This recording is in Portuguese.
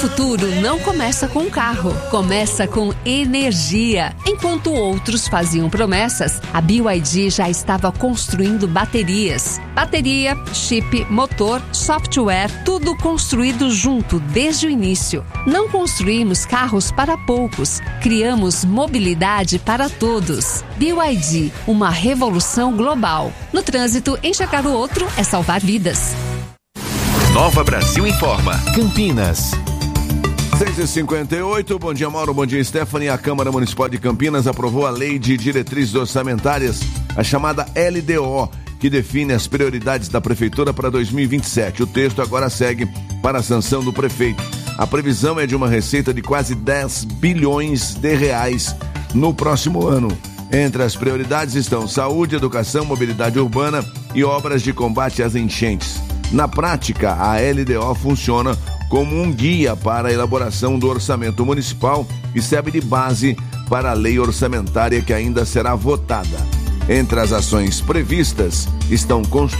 futuro não começa com carro, começa com energia. Enquanto outros faziam promessas, a BYD já estava construindo baterias. Bateria, chip, motor, software, tudo construído junto desde o início. Não construímos carros para poucos, criamos mobilidade para todos. BYD, uma revolução global. No trânsito, enxergar o outro é salvar vidas. Nova Brasil Informa. Campinas. 6h58, bom dia Mauro, bom dia Stephanie. A Câmara Municipal de Campinas aprovou a Lei de Diretrizes Orçamentárias, a chamada LDO, que define as prioridades da Prefeitura para 2027. O texto agora segue para a sanção do prefeito. A previsão é de uma receita de quase 10 bilhões de reais no próximo ano. Entre as prioridades estão saúde, educação, mobilidade urbana e obras de combate às enchentes. Na prática, a LDO funciona como um guia para a elaboração do orçamento municipal e serve de base para a lei orçamentária que ainda será votada. Entre as ações previstas estão construções